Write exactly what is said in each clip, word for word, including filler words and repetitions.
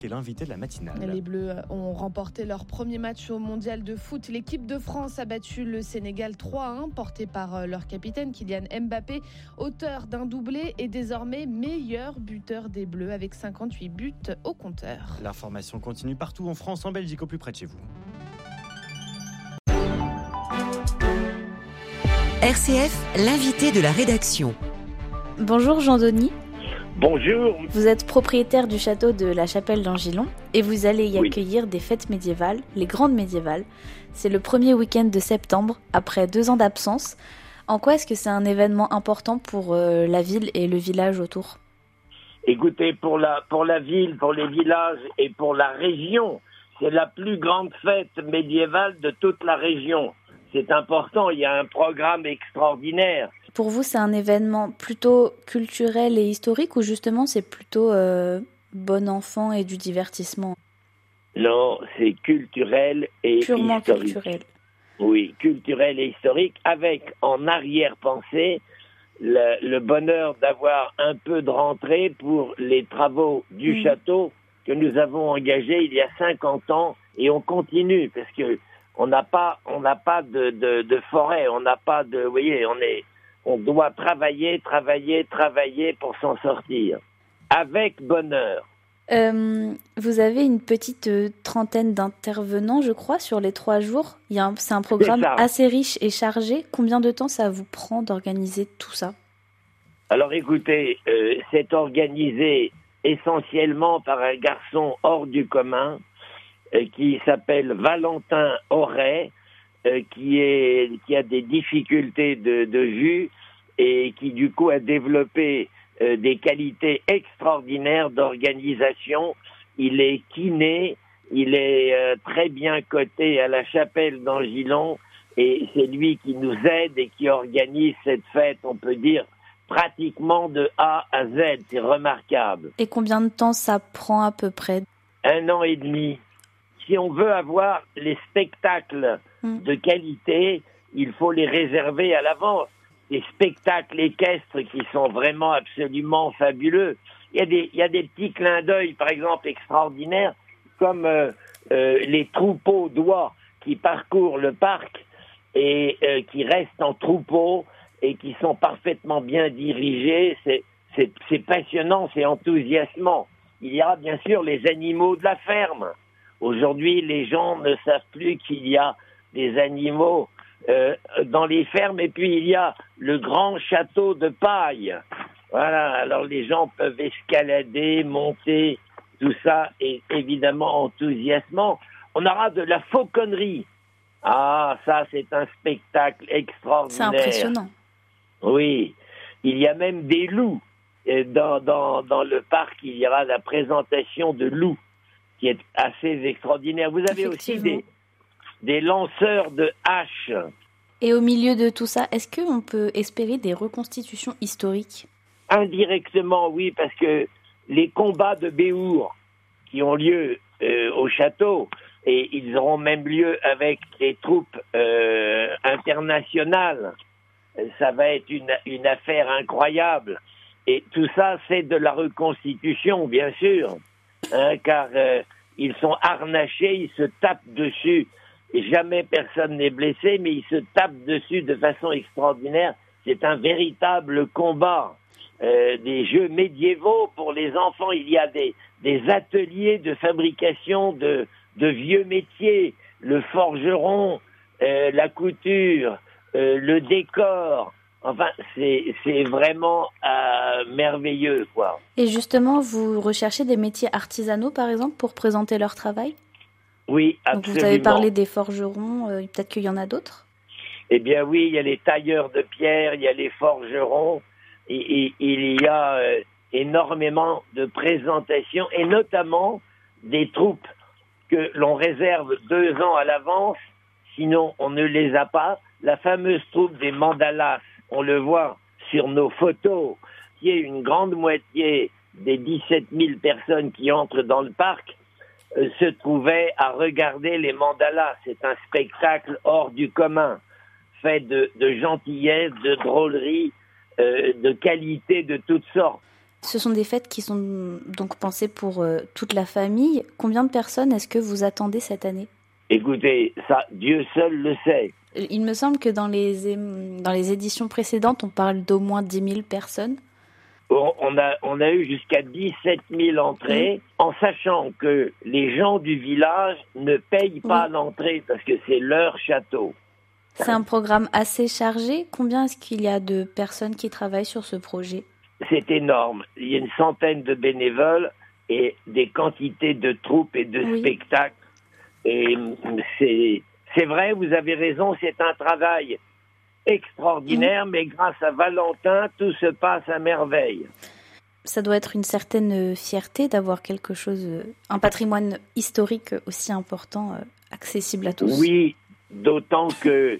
Et l'invité de la matinale. Les Bleus ont remporté leur premier match au mondial de foot. L'équipe de France a battu le Sénégal trois à un, porté par leur capitaine Kylian Mbappé, auteur d'un doublé et désormais meilleur buteur des Bleus avec cinquante-huit buts au compteur. L'information continue partout en France, en Belgique, au plus près de chez vous. R C F, l'invité de la rédaction. Bonjour Jean Denis. Bonjour. Vous êtes propriétaire du château de la Chapelle d'Angilon et vous allez y Oui. accueillir des fêtes médiévales, les grandes médiévales. C'est le premier week-end de septembre, après deux ans d'absence. En quoi est-ce que c'est un événement important pour euh, la ville et le village autour ? Écoutez, pour la, pour la ville, pour les villages et pour la région, c'est la plus grande fête médiévale de toute la région. C'est important, il y a un programme extraordinaire. Pour vous, c'est un événement plutôt culturel et historique ou justement c'est plutôt euh, bon enfant et du divertissement ? Non, c'est culturel et Purement historique. culturel. Oui, culturel et historique, avec en arrière-pensée le, le bonheur d'avoir un peu de rentrée pour les travaux du mmh. château que nous avons engagés il y a cinquante ans et on continue parce que on n'a pas, on n'a pas de, de, de forêt, on n'a pas de, vous voyez, on est On doit travailler, travailler, travailler pour s'en sortir. Avec bonheur. Euh, vous avez une petite euh, trentaine d'intervenants, je crois, sur les trois jours. Il y a un, c'est un programme c'est assez riche et chargé. Combien de temps ça vous prend d'organiser tout ça ? Alors écoutez, euh, c'est organisé essentiellement par un garçon hors du commun euh, qui s'appelle Valentin Auret. Euh, qui est qui a des difficultés de, de vue et qui du coup a développé euh, des qualités extraordinaires d'organisation. Il est kiné, il est euh, très bien coté à la Chapelle d'Angilon et c'est lui qui nous aide et qui organise cette fête, on peut dire, pratiquement de A à Z. C'est remarquable. Et combien de temps ça prend à peu près ? Un an et demi. Si on veut avoir les spectacles de qualité, il faut les réserver à l'avance. Des spectacles équestres qui sont vraiment absolument fabuleux. Il y a des, il y a des petits clins d'œil, par exemple, extraordinaires, comme euh, euh, les troupeaux d'oies qui parcourent le parc et euh, qui restent en troupeau et qui sont parfaitement bien dirigés. C'est, c'est, c'est passionnant, c'est enthousiasmant. Il y a bien sûr les animaux de la ferme. Aujourd'hui, les gens ne savent plus qu'il y a des animaux euh, dans les fermes. Et puis, il y a le grand château de paille. Voilà, alors les gens peuvent escalader, monter, tout ça est évidemment enthousiasmant. On aura de la fauconnerie. Ah, ça, c'est un spectacle extraordinaire. C'est impressionnant. Oui, il y a même des loups. Et dans, dans, dans le parc, il y aura la présentation de loups, qui est assez extraordinaire. Vous avez aussi des, des lanceurs de haches. Et au milieu de tout ça, est-ce qu'on peut espérer des reconstitutions historiques ? Indirectement, oui, parce que les combats de Béour qui ont lieu euh, au château, et ils auront même lieu avec les troupes euh, internationales, ça va être une, une affaire incroyable. Et tout ça, c'est de la reconstitution, bien sûr. Hein, car euh, ils sont harnachés, ils se tapent dessus. Et jamais personne n'est blessé, mais ils se tapent dessus de façon extraordinaire. C'est un véritable combat. Euh, des jeux médiévaux pour les enfants. Il y a des, des ateliers de fabrication de, de vieux métiers, le forgeron, euh, la couture, euh, le décor. Enfin, c'est, c'est vraiment euh, merveilleux, quoi. Et justement, vous recherchez des métiers artisanaux, par exemple, pour présenter leur travail ? Oui, absolument. Donc vous avez parlé des forgerons, euh, peut-être qu'il y en a d'autres ? Eh bien oui, il y a les tailleurs de pierre, il y a les forgerons, et, et il y a euh, énormément de présentations, et notamment des troupes que l'on réserve deux ans à l'avance, sinon on ne les a pas. La fameuse troupe des mandalas, on le voit sur nos photos, qui est une grande moitié des dix-sept mille personnes qui entrent dans le parc, euh, se trouvaient à regarder les mandalas. C'est un spectacle hors du commun, fait de, de gentillesse, de drôlerie, euh, de qualité de toutes sortes. Ce sont des fêtes qui sont donc pensées pour euh, toute la famille. Combien de personnes est-ce que vous attendez cette année ? Écoutez, ça, Dieu seul le sait. Il me semble que dans les, dans les éditions précédentes, on parle d'au moins dix mille personnes. On a, on a eu jusqu'à dix-sept mille entrées, mmh. en sachant que les gens du village ne payent pas oui. l'entrée parce que c'est leur château. C'est un programme assez chargé. Combien est-ce qu'il y a de personnes qui travaillent sur ce projet ? C'est énorme. Il y a une centaine de bénévoles et des quantités de troupes et de oui. spectacles. Et c'est, c'est vrai, vous avez raison, c'est un travail extraordinaire, mmh. mais grâce à Valentin, tout se passe à merveille. Ça doit être une certaine fierté d'avoir quelque chose, un patrimoine historique aussi important, accessible à tous. Oui, d'autant que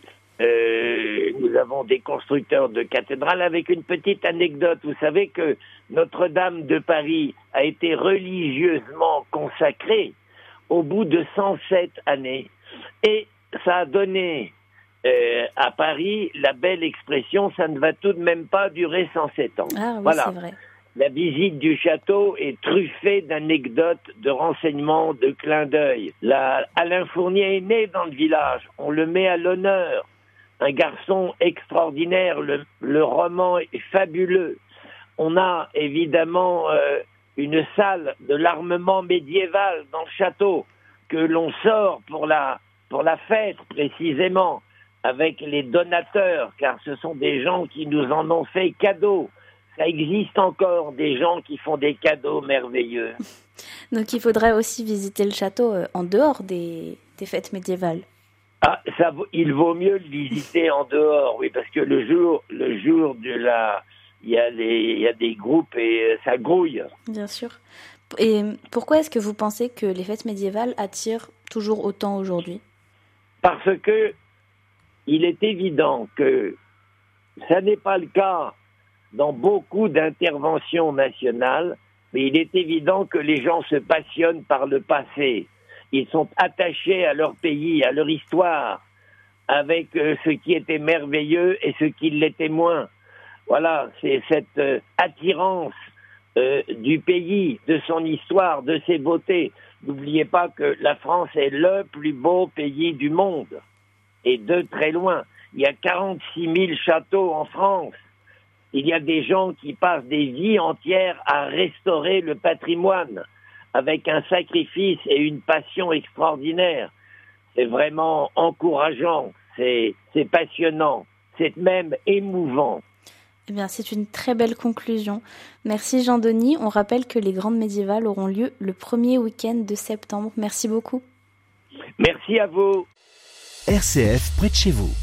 euh, nous avons des constructeurs de cathédrales avec une petite anecdote. Vous savez que Notre-Dame de Paris a été religieusement consacrée au bout de cent sept années. Et ça a donné euh, à Paris la belle expression « ça ne va tout de même pas durer cent sept ans ». Ah oui, voilà. C'est vrai. La visite du château est truffée d'anecdotes, de renseignements, de clins d'œil. La... Alain Fournier est né dans le village, on le met à l'honneur. Un garçon extraordinaire, le, le roman est fabuleux. On a évidemment euh, une salle de l'armement médiéval dans le château que l'on sort pour la, pour la fête précisément avec les donateurs, car ce sont des gens qui nous en ont fait cadeau. Ça existe encore des gens qui font des cadeaux merveilleux. Donc il faudrait aussi visiter le château en dehors des, des fêtes médiévales. Ah, ça, il vaut mieux le visiter en dehors, oui, parce que le jour, le jour de la, il y a les, il y a des groupes et ça grouille. Bien sûr. Et pourquoi est-ce que vous pensez que les fêtes médiévales attirent toujours autant aujourd'hui ? Parce que il est évident que ça n'est pas le cas dans beaucoup d'interventions nationales, mais il est évident que les gens se passionnent par le passé. Ils sont attachés à leur pays, à leur histoire, avec euh, ce qui était merveilleux et ce qui l'était moins. Voilà, c'est cette euh, attirance euh, du pays, de son histoire, de ses beautés. N'oubliez pas que la France est le plus beau pays du monde, et de très loin. Il y a quarante-six mille châteaux en France. Il y a des gens qui passent des vies entières à restaurer le patrimoine avec un sacrifice et une passion extraordinaire. C'est vraiment encourageant, c'est, c'est passionnant, c'est même émouvant. Eh bien, c'est une très belle conclusion. Merci Jean-Denis. On rappelle que les Grandes Médiévales auront lieu le premier week-end de septembre. Merci beaucoup. Merci à vous. R C F près de chez vous.